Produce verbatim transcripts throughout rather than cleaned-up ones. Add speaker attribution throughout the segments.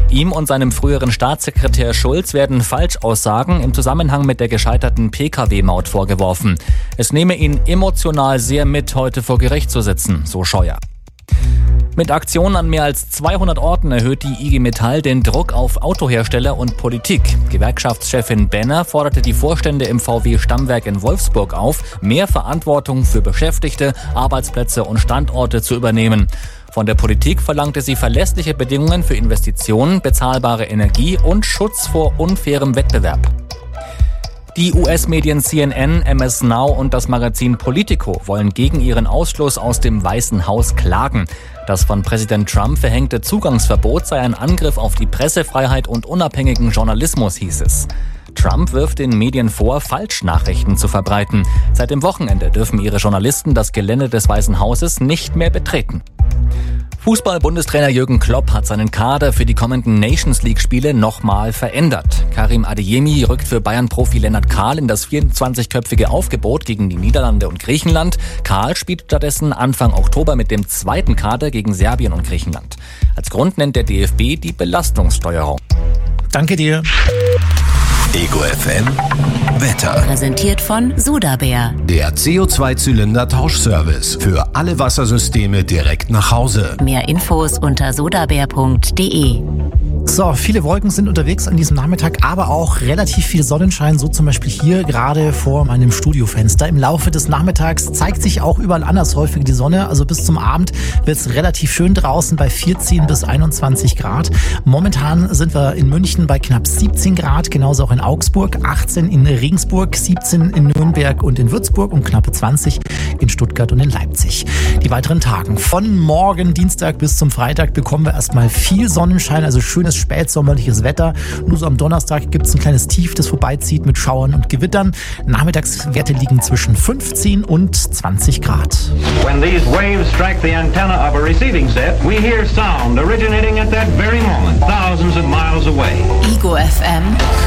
Speaker 1: Ihm und seinem früheren Staatssekretär Schulz werden Falschaussagen im Zusammenhang mit der gescheiterten P K W-Maut vorgeworfen. Es nehme ihn emotional sehr mit, heute vor Gericht zu sitzen, so Scheuer. Mit Aktionen an mehr als zweihundert Orten erhöht die I G Metall den Druck auf Autohersteller und Politik. Gewerkschaftschefin Benner forderte die Vorstände im V W-Stammwerk in Wolfsburg auf, mehr Verantwortung für Beschäftigte, Arbeitsplätze und Standorte zu übernehmen. Von der Politik verlangte sie verlässliche Bedingungen für Investitionen, bezahlbare Energie und Schutz vor unfairem Wettbewerb. Die U S-Medien C N N, M S Now und das Magazin Politico wollen gegen ihren Ausschluss aus dem Weißen Haus klagen. Das von Präsident Trump verhängte Zugangsverbot sei ein Angriff auf die Pressefreiheit und unabhängigen Journalismus, hieß es. Trump wirft den Medien vor, Falschnachrichten zu verbreiten. Seit dem Wochenende dürfen ihre Journalisten das Gelände des Weißen Hauses nicht mehr betreten. Fußball-Bundestrainer Jürgen Klopp hat seinen Kader für die kommenden Nations-League-Spiele nochmal verändert. Karim Adeyemi rückt für Bayern-Profi Lennart Kahl in das vierundzwanzigköpfige Aufgebot gegen die Niederlande und Griechenland. Kahl spielt stattdessen Anfang Oktober mit dem zweiten Kader gegen Serbien und Griechenland. Als Grund nennt der D F B die Belastungssteuerung.
Speaker 2: Danke dir.
Speaker 3: Ego F M Wetter.
Speaker 4: Präsentiert von Sudabär.
Speaker 3: Der C O zwei Zylinder Tauschservice für alle Wassersysteme direkt nach Hause.
Speaker 4: Mehr Infos unter sudabär punkt de.
Speaker 2: So, viele Wolken sind unterwegs an diesem Nachmittag, aber auch relativ viel Sonnenschein, so zum Beispiel hier gerade vor meinem Studiofenster. Im Laufe des Nachmittags zeigt sich auch überall anders häufig die Sonne, also bis zum Abend wird es relativ schön draußen bei vierzehn bis einundzwanzig Grad. Momentan sind wir in München bei knapp siebzehn Grad, genauso auch in Augsburg, achtzehn in Regensburg, siebzehn in Nürnberg und in Würzburg und knappe zwanzig in Stuttgart und in Leipzig. Die weiteren Tagen von morgen Dienstag bis zum Freitag bekommen wir erstmal viel Sonnenschein, also schönes spätsommerliches Wetter. Nur so am Donnerstag gibt es ein kleines Tief, das vorbeizieht mit Schauern und Gewittern. Nachmittagswerte liegen zwischen fünfzehn und zwanzig Grad.
Speaker 5: When these waves strike the antenna of a receiving set, we hear sound originating at that very moment, thousands of miles away.
Speaker 4: Ego F M.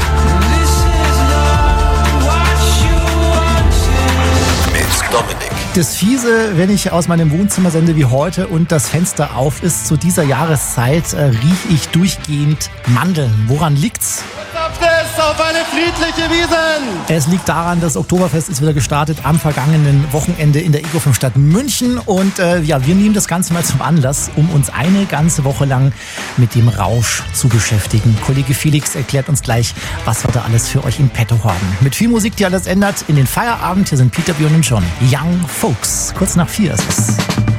Speaker 3: Mit Dominik.
Speaker 2: Das Fiese, wenn ich aus meinem Wohnzimmer sende wie heute und das Fenster auf ist, zu dieser Jahreszeit äh, rieche ich durchgehend Mandeln. Woran liegt's?
Speaker 6: Auf eine friedliche Wiesn!
Speaker 2: Es liegt daran, das Oktoberfest ist wieder gestartet am vergangenen Wochenende in der Ego fünf Stadt München und äh, ja, wir nehmen das Ganze mal zum Anlass, um uns eine ganze Woche lang mit dem Rausch zu beschäftigen. Kollege Felix erklärt uns gleich, was wir da alles für euch im Petto haben. Mit viel Musik, die alles ändert, in den Feierabend. Hier sind Peter, Björn und John. Young Folks. Kurz nach vier ist es.